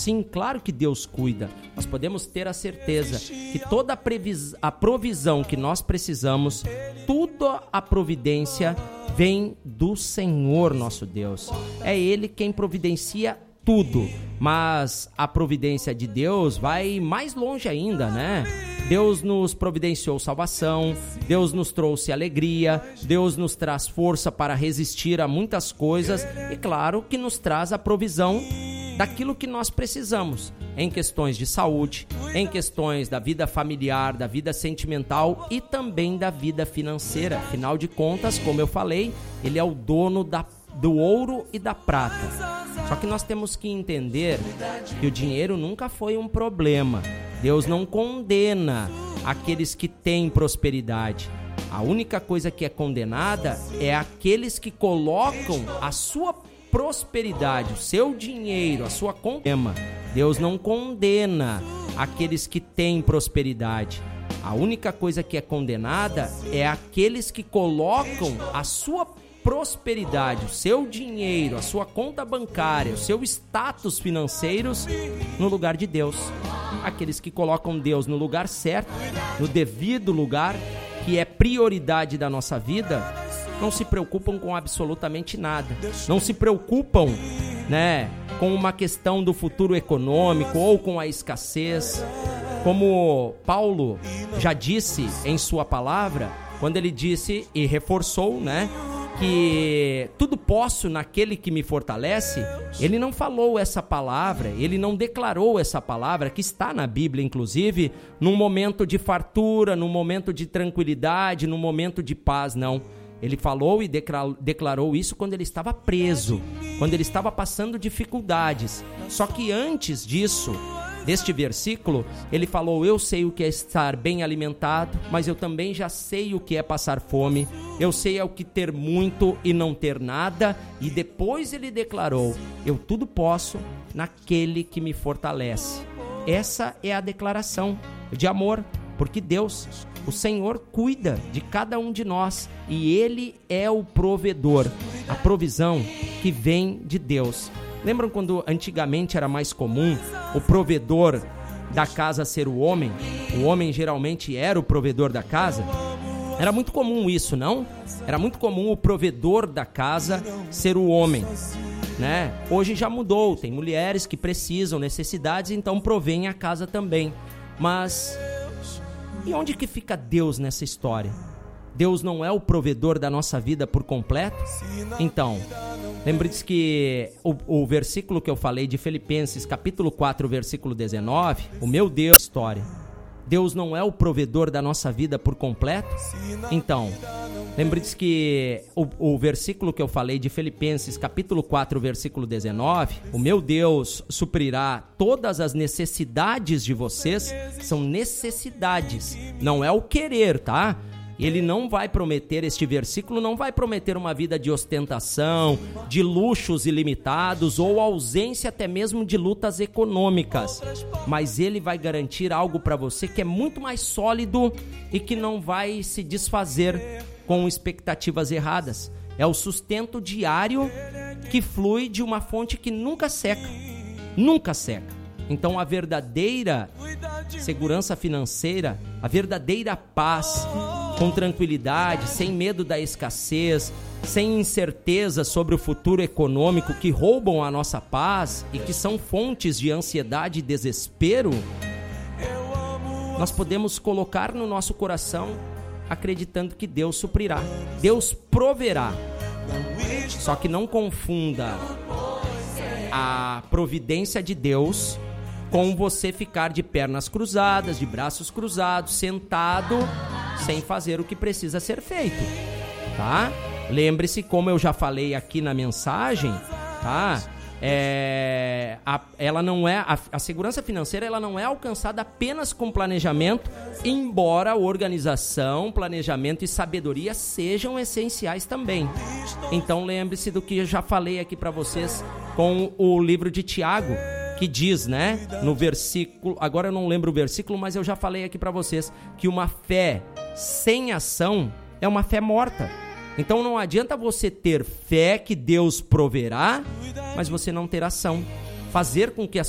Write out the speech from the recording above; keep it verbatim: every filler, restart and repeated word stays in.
Sim, claro que Deus cuida. Nós podemos ter a certeza que toda a, previs... a provisão que nós precisamos, toda a providência vem do Senhor nosso Deus. É Ele quem providencia tudo, mas a providência de Deus vai mais longe ainda, né? Deus nos providenciou salvação, Deus nos trouxe alegria, Deus nos traz força para resistir a muitas coisas e, claro, que nos traz a provisão daquilo que nós precisamos em questões de saúde, em questões da vida familiar, da vida sentimental e também da vida financeira. Afinal de contas, como eu falei, Ele é o dono da, do ouro e da prata. Só que nós temos que entender que o dinheiro nunca foi um problema. Deus não condena aqueles que têm prosperidade. A única coisa que é condenada é aqueles que colocam a sua prosperidade, o seu dinheiro, a sua conta. Deus não condena aqueles que têm prosperidade. A única coisa que é condenada é aqueles que colocam a sua prosperidade, o seu dinheiro, a sua conta bancária, o seu status financeiros no lugar de Deus. Aqueles que colocam Deus no lugar certo, no devido lugar, que é prioridade da nossa vida, não se preocupam com absolutamente nada. Não se preocupam, né, com uma questão do futuro econômico ou com a escassez. Como Paulo já disse em sua palavra, quando ele disse e reforçou, né, que tudo posso naquele que me fortalece, ele não falou essa palavra, ele não declarou essa palavra, que está na Bíblia, inclusive, num momento de fartura, num momento de tranquilidade, num momento de paz, não. Ele falou e declarou isso quando ele estava preso, quando ele estava passando dificuldades. Só que antes disso, deste versículo, ele falou: eu sei o que é estar bem alimentado, mas eu também já sei o que é passar fome. Eu sei o que ter muito e não ter nada. E depois ele declarou: eu tudo posso naquele que me fortalece. Essa é a declaração de amor, porque Deus, o Senhor, cuida de cada um de nós e Ele é o provedor, a provisão que vem de Deus. Lembram quando antigamente era mais comum o provedor da casa ser o homem? O homem geralmente era o provedor da casa. Era muito comum isso, não? Era muito comum o provedor da casa ser o homem, né? Hoje já mudou, tem mulheres que precisam, necessidades, então provém a casa também. Mas e onde que fica Deus nessa história? Deus não é o provedor da nossa vida por completo? Então, lembre-se que o, o versículo que eu falei de Filipenses, capítulo quatro, versículo dezenove, o meu Deus, história. Deus não é o provedor da nossa vida por completo? Então, lembre-se que o, o versículo que eu falei de Filipenses, capítulo quatro, versículo dezenove, o meu Deus suprirá todas as necessidades de vocês. São necessidades, não é o querer, tá? Ele não vai prometer, este versículo não vai prometer uma vida de ostentação, de luxos ilimitados ou ausência até mesmo de lutas econômicas. Mas ele vai garantir algo para você que é muito mais sólido e que não vai se desfazer com expectativas erradas. É o sustento diário que flui de uma fonte que nunca seca, nunca seca. Então a verdadeira segurança financeira, a verdadeira paz, com tranquilidade, sem medo da escassez, sem incerteza sobre o futuro econômico que roubam a nossa paz e que são fontes de ansiedade e desespero, nós podemos colocar no nosso coração acreditando que Deus suprirá, Deus proverá. Só que não confunda a providência de Deus com você ficar de pernas cruzadas, de braços cruzados, sentado, sem fazer o que precisa ser feito, tá? Lembre-se, como eu já falei aqui na mensagem, tá? É, a, ela não é, a, a segurança financeira ela não é alcançada apenas com planejamento, embora organização, planejamento e sabedoria sejam essenciais também. Então lembre-se do que eu já falei aqui para vocês com o livro de Tiago, que diz, né, no versículo, agora eu não lembro o versículo, mas eu já falei aqui para vocês, que uma fé sem ação é uma fé morta. Então não adianta você ter fé que Deus proverá, mas você não ter ação. Fazer com que as